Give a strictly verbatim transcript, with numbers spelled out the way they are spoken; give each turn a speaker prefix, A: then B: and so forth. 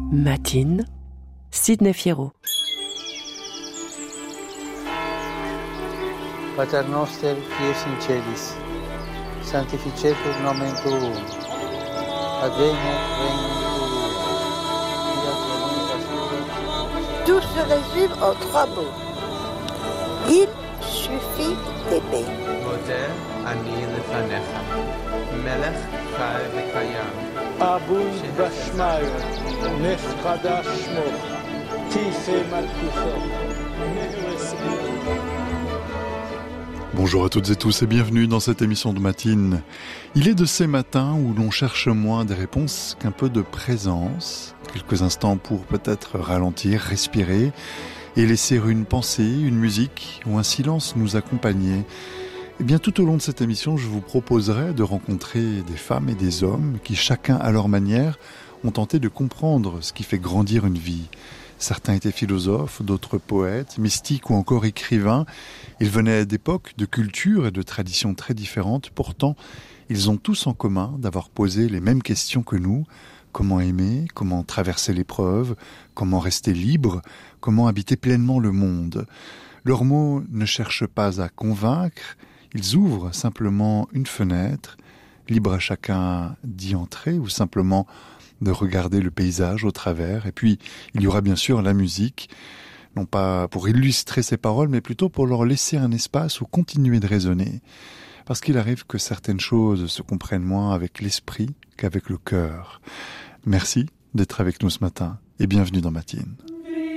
A: Matine, Sidney Fierro.
B: Pater noster qui es in celis, sanctificetur nomen tuum, adveniat regnum tuum, fiat voluntas tua.
C: Tout se résume en trois mots. Il suffit d'aimer.
D: מודה אני לפניך, מלך חי וקיים.
E: אבוי בשמיא, נס חדש שמו, תישא מלכותו, נהרס עיר.
F: Bonjour à toutes et tous et bienvenue dans cette émission de Matine. Il est de ces matins où l'on cherche moins des réponses qu'un peu de présence, quelques instants pour peut-être ralentir, respirer et laisser une pensée, une musique ou un silence nous accompagner. Et bien tout au long de cette émission, je vous proposerai de rencontrer des femmes et des hommes qui, chacun à leur manière, ont tenté de comprendre ce qui fait grandir une vie. Certains étaient philosophes, d'autres poètes, mystiques ou encore écrivains. Ils venaient d'époques, de cultures et de traditions très différentes. Pourtant, ils ont tous en commun d'avoir posé les mêmes questions que nous. Comment aimer ? Comment traverser l'épreuve ? Comment rester libre ? Comment habiter pleinement le monde ? Leurs mots ne cherchent pas à convaincre. Ils ouvrent simplement une fenêtre, libre à chacun d'y entrer ou simplement de regarder le paysage au travers. Et puis, il y aura bien sûr la musique, non pas pour illustrer ces paroles, mais plutôt pour leur laisser un espace où continuer de raisonner. Parce qu'il arrive que certaines choses se comprennent moins avec l'esprit qu'avec le cœur. Merci d'être avec nous ce matin et bienvenue dans Matine.